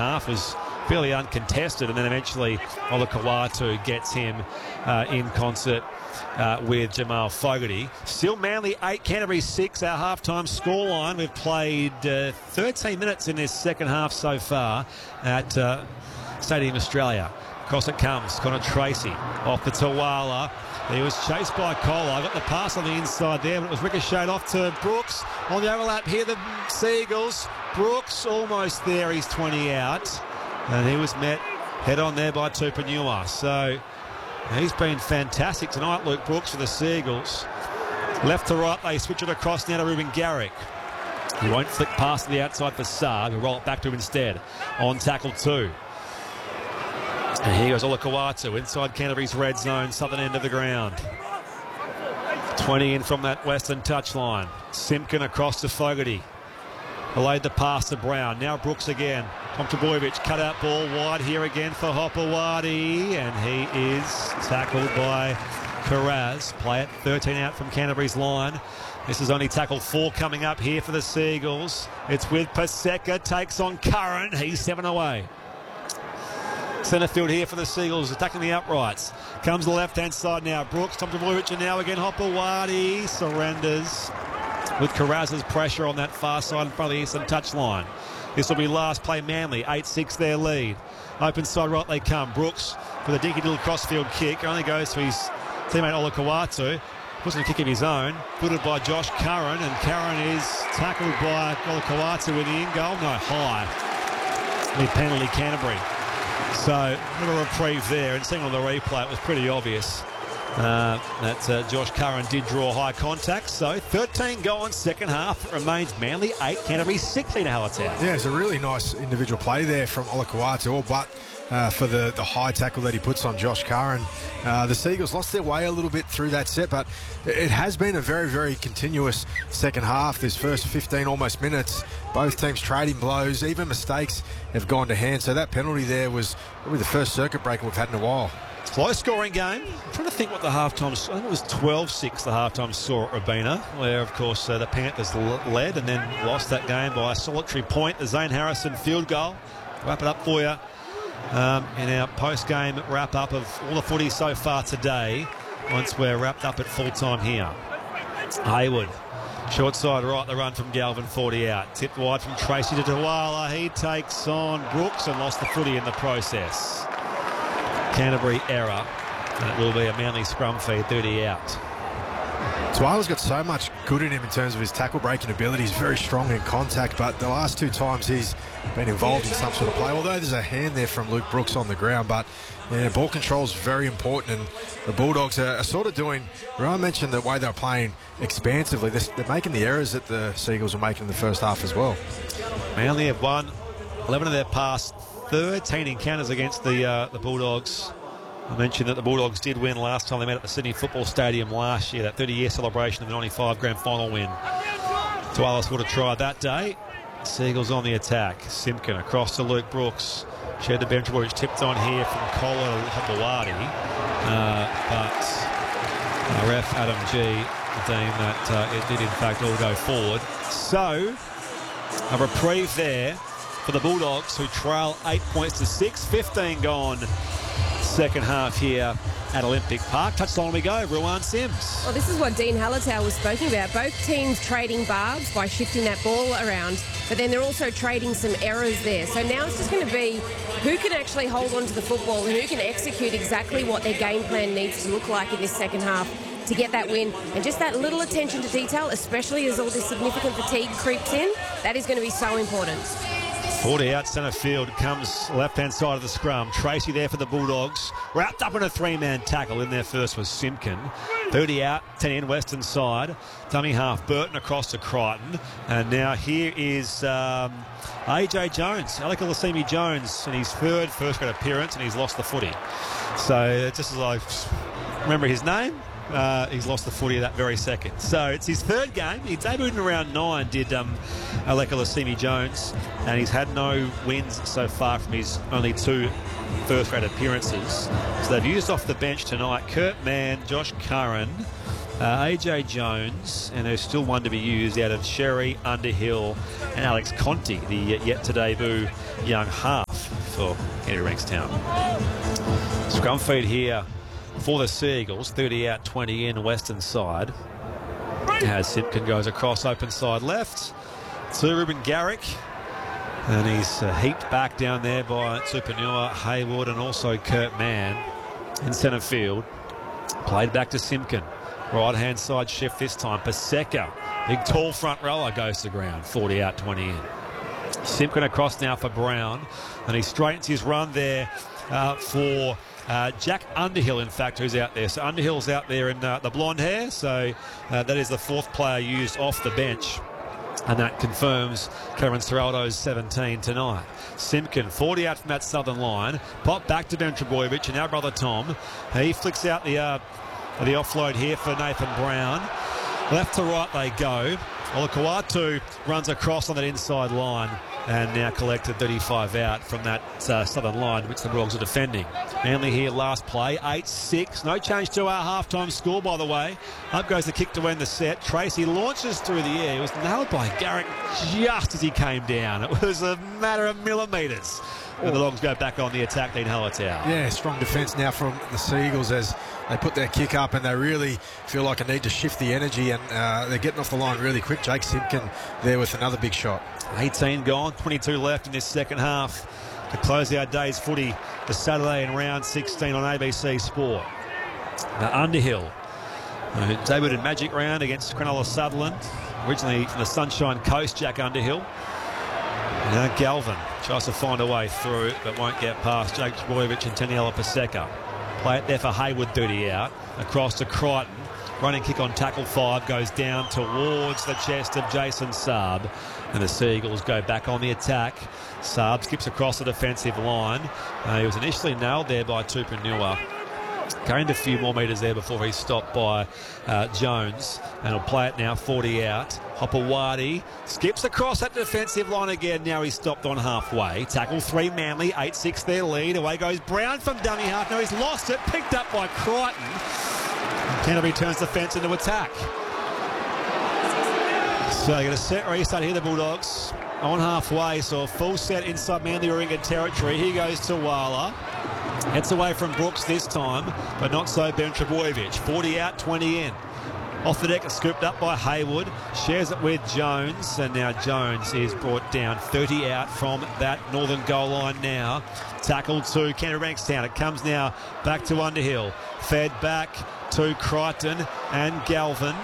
half was fairly uncontested, and then eventually Olakau'atu gets him in concert with Jamal Fogarty. Still Manly 8, Canterbury 6, our halftime scoreline. We've played 13 minutes in this second half so far at Stadium Australia. Across it comes, Connor Tracy off the Tawala. He was chased by Kolar. Got the pass on the inside there, but it was ricocheted off to Brooks. On the overlap here, the Seagulls. Brooks almost there, he's 20 out. And he was met head on there by Tupanua. So he's been fantastic tonight, Luke Brooks, for the Seagulls. Left to right, they switch it across now to Ruben Garrick. He won't flick past the outside for Saab. He'll roll it back to him instead. On tackle 2. And here goes Olakau'atu inside Canterbury's red zone, southern end of the ground. 20 in from that western touchline. Simpkin across to Fogarty. Delayed the pass to Brown. Now Brooks again. Tom Trbojevic, cut out ball wide here again for Hopewadi. And he is tackled by Carraz. Play it 13 out from Canterbury's line. This is only tackle 4 coming up here for the Seagulls. It's with Paseka, takes on Curran. He's 7 away. Centre field here for the Seagulls, attacking the uprights. Comes the left-hand side now. Brooks, Tom Trbojevic, and now again Hopewadi surrenders with Carraz's pressure on that far side in front of the eastern touchline. This will be last play Manly, 8-6 their lead. Open side right they come. Brooks with a dinky little crossfield kick. Only goes to his teammate Olakau'atu. Puts in a kick of his own. Footed by Josh Curran, and Curran is tackled by Olakau'atu with the in-goal. No, high. With penalty Canterbury. So, a little reprieve there, and seeing on the replay, it was pretty obvious that Josh Curran did draw high contact. So, 13 gone, second half. It remains Manly 8, Canterbury 16 Hallertau. Yeah, it's a really nice individual play there from Olakau'atu, all but for the high tackle that he puts on Josh Curran. The Seagulls lost their way a little bit through that set, but it has been a very, very continuous second half. This first 15 almost minutes, both teams trading blows, even mistakes have gone to hand. So that penalty there was probably the first circuit breaker we've had in a while. Close scoring game. I'm trying to think what the halftime, I think it was 12-6 the halftime saw at Robina, where of course the Panthers led and then lost that game by a solitary point. The Zane Harrison field goal. Wrap it up for you in our post-game wrap-up of all the footy so far today, once we're wrapped up at full-time here. Hayward, short side right, the run from Galvin, 40 out. Tipped wide from Tracy to Tawala. He takes on Brooks and lost the footy in the process. Canterbury error, and it will be a Manly scrum feed, 30 out. Tawala's got so much good in him in terms of his tackle breaking ability. He's very strong in contact, but the last 2 times he's been involved in some sort of play, although there's a hand there from Luke Brooks on the ground. But yeah, ball control is very important, and the Bulldogs are sort of doing, Ryan mentioned the way they're playing expansively. They're making the errors that the Seagulls were making in the first half as well. Manly have won 11 of their past 13 encounters against the Bulldogs. I mentioned that the Bulldogs did win last time they met at the Sydney Football Stadium last year, that 30-year celebration of the 95 grand final win. Tualis would have tried that day. Seagulls on the attack. Simpkin across to Luke Brooks. Shared the bench where it's tipped on here from Kola to Hopewadi. But ref Adam G deemed that it did in fact all go forward. So, a reprieve there for the Bulldogs, who trail 8 points to 6. 15 gone. Second half here at Olympic Park. Touchline we go, Ruan Sims. Well, this is what Dean Hallertau was speaking about. Both teams trading barbs by shifting that ball around, but then they're also trading some errors there. So now it's just going to be who can actually hold on to the football and who can execute exactly what their game plan needs to look like in this second half to get that win. And just that little attention to detail, especially as all this significant fatigue creeps in, that is going to be so important. 40 out centre field, comes left-hand side of the scrum. Tracy there for the Bulldogs. Wrapped up in a 3-man tackle. In there first was Simpkin. 30 out, 10 in, western side. Dummy half, Burton across to Crichton. And now here is AJ Jones, Alec Olasimi Jones, in his third first-grade appearance, and he's lost the footy. So just as I remember his name, he's lost the footy that very second. So it's his third game. He debuted in round 9, did Alec Olasimi Jones, and he's had no wins so far from his only 2 first-grade appearances. So they've used off the bench tonight Kurt Mann, Josh Curran, AJ Jones, and there's still one to be used out of Sherry, Underhill and Alex Conti, the yet-to-debut young half. for Henry Bankstown. Scrum feed here for the Seagulls. 30 out, 20 in, western side. As Simpkin goes across open side left to Ruben Garrick. And he's heaped back down there by Tupanua, Hayward, and also Kurt Mann in centre field. Played back to Simpkin. Right-hand side shift this time. Paseka, big tall front rower, goes to ground. 40 out, 20 in. Simpkin across now for Brown. And he straightens his run there for Jack Underhill, in fact, who's out there. So Underhill's out there in the blonde hair. So that is the fourth player used off the bench. And that confirms Cameron Serraldo's 17 tonight. Simpkin, 40 out from that southern line. Pop back to Ben Trebojevic, and our brother Tom. He flicks out the offload here for Nathan Brown. Left to right they go. Olakau'atu runs across on that inside line and now collected 35 out from that southern line, which the Bulldogs are defending. Manly here last play, 8-6. No change to our half-time score, by the way. Up goes the kick to end the set. Tracy launches through the air. He was nailed by Garrick just as he came down. It was a matter of millimetres. And the Dogs go back on the attack, Dean Hallertau. Yeah, strong defence now from the Seagulls as they put their kick up and they really feel like a need to shift the energy, and they're getting off the line really quick. Jake Simpkin there with another big shot. 18 gone, 22 left in this second half to close our day's footy for Saturday in round 16 on ABC Sport. Underhill, debuted in Magic Round against Cronulla Sutherland, originally from the Sunshine Coast, Jack Underhill. Now Galvin tries to find a way through but won't get past Jake Trebojevic and Taniela Paseka. Play it there for Hayward, 30 out. Across to Crichton. Running kick on tackle 5 goes down towards the chest of Jason Saab. And the Seagulls go back on the attack. Saab skips across the defensive line. He was initially nailed there by Tupanua. Gained a few more metres there before he's stopped by Jones. And he'll play it now, 40 out. Hopewadi skips across that defensive line again. Now he's stopped on halfway. Tackle 3 Manly, 8-6 their lead. Away goes Brown from dummy half. Now he's lost it, picked up by Crichton. Canterbury turns the fence into attack. So they get a set restart here, the Bulldogs. On halfway, so a full set inside Manly Warringah territory. Here goes to Wala. Gets away from Brooks this time, but not so Ben Trebojevic. 40 out, 20 in. Off the deck, scooped up by Hayward. Shares it with Jones, and now Jones is brought down. 30 out from that northern goal line now. Tackle to Canterbury Bankstown. It comes now back to Underhill. Fed back to Crichton and Galvin.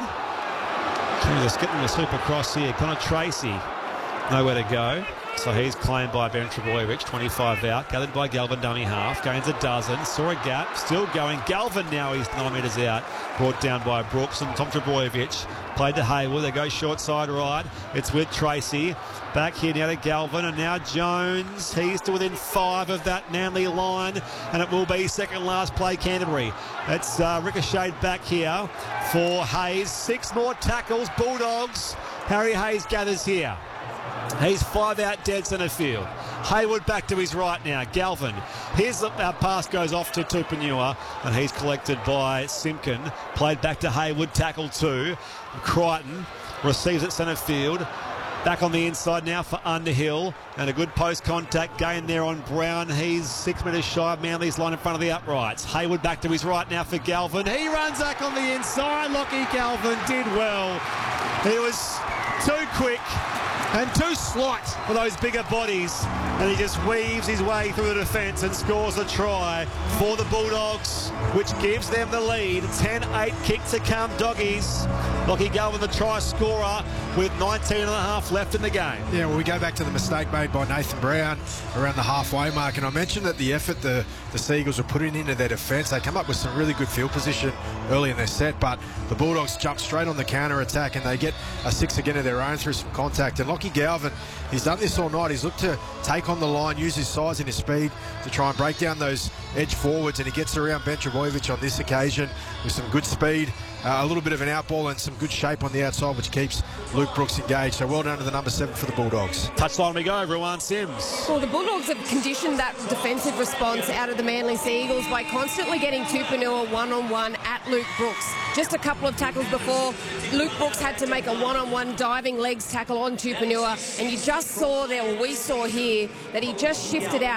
Just getting the sweep across here. Connor Tracy, nowhere to go. So he's claimed by Ben Trebojevic, 25 out. Gathered by Galvin, dummy half. Gains a dozen. Saw a gap. Still going. Galvin now, he's 9 metres out. Brought down by Brooks and Tom Trebojevic. Played to Hayward. They go short side right. It's with Tracy. Back here now to Galvin. And now Jones. He's to within 5 of that Manly line. And it will be second last play Canterbury. It's ricocheted back here for Hayes. 6 more tackles. Bulldogs. Harry Hayes gathers here. He's 5 out dead centre field. Hayward back to his right now. Galvin. Here's the pass goes off to Tupanua, and he's collected by Simpkin. Played back to Hayward. Tackle 2. Crichton receives at centre field. Back on the inside now for Underhill. And a good post contact gain there on Brown. He's 6 metres shy of Manly's line in front of the uprights. Hayward back to his right now for Galvin. He runs back on the inside. Lockie Galvin did well. He was too quick and too slight for those bigger bodies, and he just weaves his way through the defence and scores a try for the Bulldogs, which gives them the lead. 10-8 kick to come, Doggies. Lockie Galvin, the try scorer, with 19 and a half left in the game. Yeah, well, we go back to the mistake made by Nathan Brown around the halfway mark, and I mentioned that the effort the Seagulls were putting into their defence, they come up with some really good field position early in their set, but the Bulldogs jump straight on the counter-attack and they get a 6 again of their own through some contact. And Lockie Galvin, he's done this all night. He's looked to take on the line, use his size and his speed to try and break down those edge forwards, and he gets around Ben Trebojevic on this occasion with some good speed, a little bit of an outball and some good shape on the outside, which keeps Luke Brooks engaged. So well done to the number 7 for the Bulldogs. Touchline we go, Ruan Sims. Well, the Bulldogs have conditioned that defensive response out of the Manly Seagulls by constantly getting Tupanua one-on-one at Luke Brooks. Just a couple of tackles before, Luke Brooks had to make a one-on-one diving legs tackle on Tupanua, and you just saw there, or we saw here, that he just shifted out